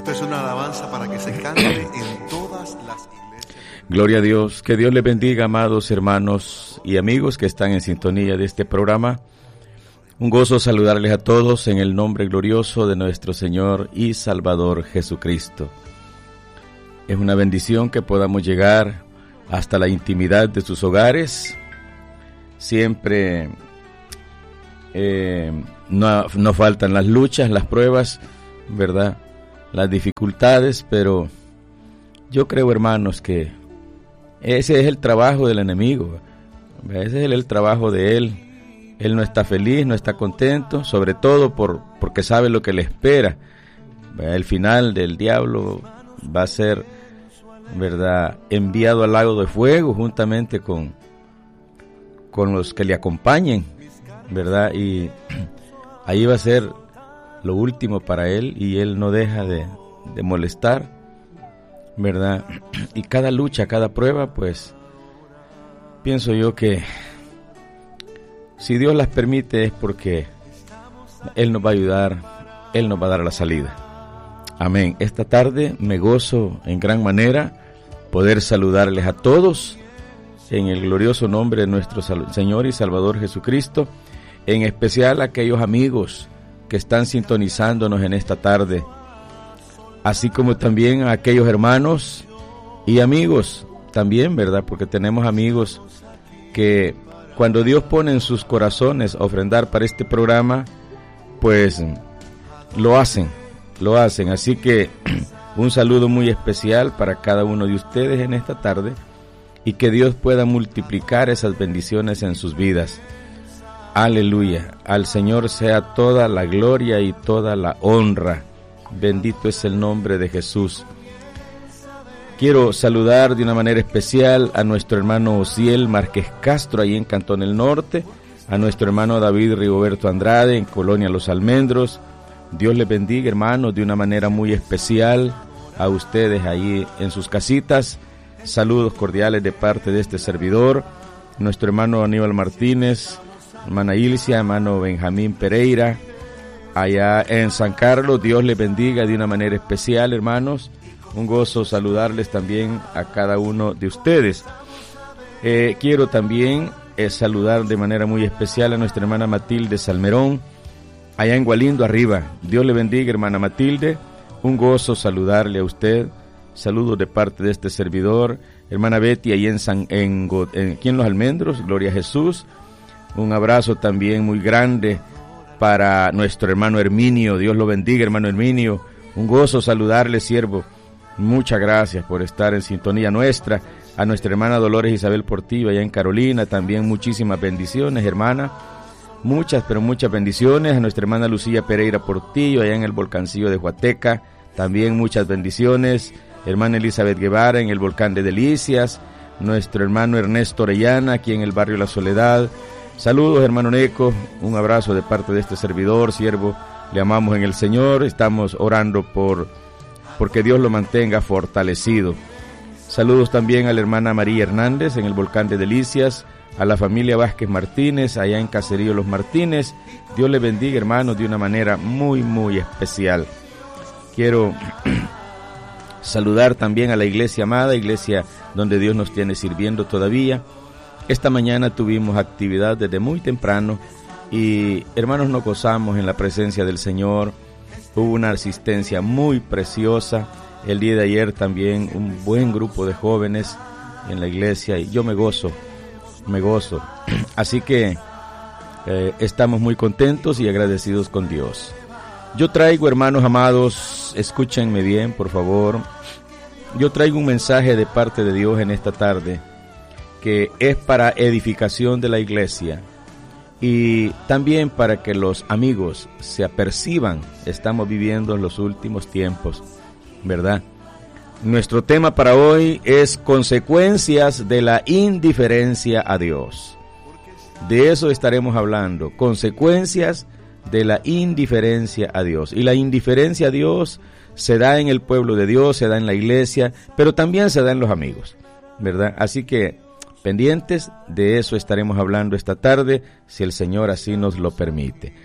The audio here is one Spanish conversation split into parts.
Esto es una alabanza para que se cante en todas las iglesias. Gloria a Dios. Que Dios les bendiga, amados hermanos y amigos que están en sintonía de este programa. Un gozo saludarles a todos en el nombre glorioso de nuestro Señor y Salvador Jesucristo. Es una bendición que podamos llegar hasta la intimidad de sus hogares. Siempre no faltan las luchas, las pruebas, ¿verdad? Las dificultades, pero yo creo, hermanos, que ese es el trabajo del enemigo. Ese es el trabajo de él. Él no está feliz, no está contento, sobre todo porque sabe lo que le espera. El final del diablo va a ser, ¿verdad?, enviado al lago de fuego juntamente con los que le acompañen, ¿verdad? Y ahí va a ser lo último para él, y él no deja de molestar, ¿verdad? Y cada lucha, cada prueba, pues pienso yo que si Dios las permite es porque Él nos va a ayudar, Él nos va a dar la salida. Amén. Esta tarde me gozo en gran manera poder saludarles a todos en el glorioso nombre de nuestro Señor y Salvador Jesucristo, en especial a aquellos amigos que están sintonizándonos en esta tarde, así como también a aquellos hermanos y amigos también, ¿verdad? Porque tenemos amigos que cuando Dios pone en sus corazones ofrendar para este programa, pues lo hacen. Así que un saludo muy especial para cada uno de ustedes en esta tarde, y que Dios pueda multiplicar esas bendiciones en sus vidas. Aleluya. Al Señor sea toda la gloria y toda la honra. Bendito es el nombre de Jesús. Quiero saludar de una manera especial a nuestro hermano Osiel Márquez Castro, ahí en Cantón El Norte, a nuestro hermano David Rigoberto Andrade, en Colonia Los Almendros. Dios les bendiga, hermanos, de una manera muy especial a ustedes ahí en sus casitas. Saludos cordiales de parte de este servidor, nuestro hermano Aníbal Martínez, hermana Ilcia, hermano Benjamín Pereira, allá en San Carlos. Dios les bendiga de una manera especial, hermanos. Un gozo saludarles también a cada uno de ustedes. Quiero también saludar de manera muy especial a nuestra hermana Matilde Salmerón, allá en Gualindo Arriba. Dios le bendiga, hermana Matilde. Un gozo saludarle a usted. Saludos de parte de este servidor. Hermana Betty, ahí aquí en Los Almendros. Gloria a Jesús. Un abrazo también muy grande para nuestro hermano Herminio. Dios lo bendiga, hermano Herminio. Un gozo saludarle, siervo. Muchas gracias por estar en sintonía nuestra. A nuestra hermana Dolores Isabel Portillo, allá en Carolina, también muchísimas bendiciones, hermana. Muchas, pero muchas bendiciones. A nuestra hermana Lucía Pereira Portillo, allá en el Volcancillo de Huateca, también muchas bendiciones. Hermana Elizabeth Guevara, en el Volcán de Delicias. Nuestro hermano Ernesto Orellana, aquí en el barrio La Soledad. Saludos, hermano Neco. Un abrazo de parte de este servidor, siervo. Le amamos en el Señor. Estamos orando porque Dios lo mantenga fortalecido. Saludos también a la hermana María Hernández en el Volcán de Delicias, a la familia Vázquez Martínez allá en Caserío Los Martínez. Dios les bendiga, hermanos, de una manera muy, muy especial. Quiero saludar también a la iglesia amada, iglesia donde Dios nos tiene sirviendo todavía. Esta mañana tuvimos actividad desde muy temprano y, hermanos, nos gozamos en la presencia del Señor. Hubo una asistencia muy preciosa. El día de ayer también un buen grupo de jóvenes en la iglesia, y yo me gozo. Así que estamos muy contentos y agradecidos con Dios. Yo traigo, hermanos amados, escúchenme bien, por favor. Yo traigo un mensaje de parte de Dios en esta tarde que es para edificación de la iglesia y también para que los amigos se aperciban. Estamos viviendo los últimos tiempos, ¿verdad? Nuestro tema para hoy es consecuencias de la indiferencia a Dios. De eso estaremos hablando, consecuencias de la indiferencia a Dios. Y la indiferencia a Dios se da en el pueblo de Dios, se da en la iglesia, pero también se da en los amigos, ¿verdad? Así que pendientes, de eso estaremos hablando esta tarde, si el Señor así nos lo permite.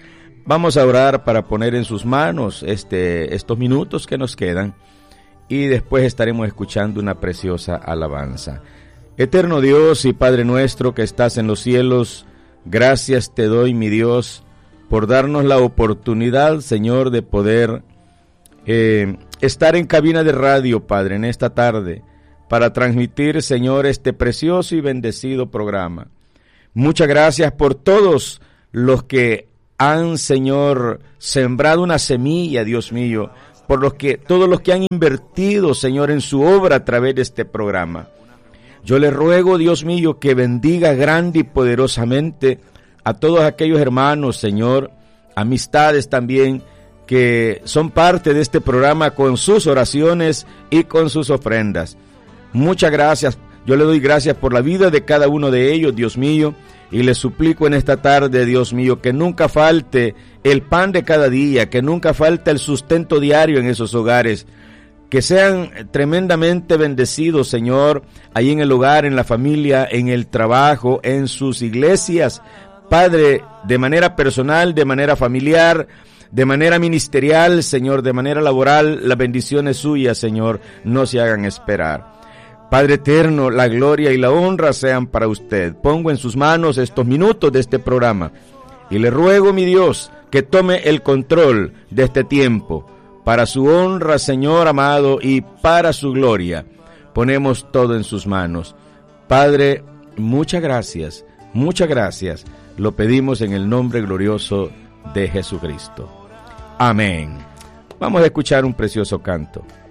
Vamos a orar para poner en sus manos estos minutos que nos quedan y después estaremos escuchando una preciosa alabanza. Eterno Dios y Padre nuestro que estás en los cielos, gracias te doy, mi Dios, por darnos la oportunidad, Señor, de poder estar en cabina de radio, Padre, en esta tarde, para transmitir, Señor, este precioso y bendecido programa. Muchas gracias por todos los que han, Señor, sembrado una semilla, Dios mío, todos los que han invertido, Señor, en su obra a través de este programa. Yo le ruego, Dios mío, que bendiga grande y poderosamente a todos aquellos hermanos, Señor, amistades también, que son parte de este programa con sus oraciones y con sus ofrendas. Muchas gracias. Yo le doy gracias por la vida de cada uno de ellos, Dios mío, y le suplico en esta tarde, Dios mío, que nunca falte el pan de cada día, que nunca falte el sustento diario en esos hogares, que sean tremendamente bendecidos, Señor, ahí en el hogar, en la familia, en el trabajo, en sus iglesias, Padre, de manera personal, de manera familiar, de manera ministerial, Señor, de manera laboral, las bendiciones suyas, Señor, no se hagan esperar. Padre eterno, la gloria y la honra sean para usted. Pongo en sus manos estos minutos de este programa y le ruego, mi Dios, que tome el control de este tiempo para su honra, Señor amado, y para su gloria. Ponemos todo en sus manos. Padre, muchas gracias, muchas gracias. Lo pedimos en el nombre glorioso de Jesucristo. Amén. Vamos a escuchar un precioso canto.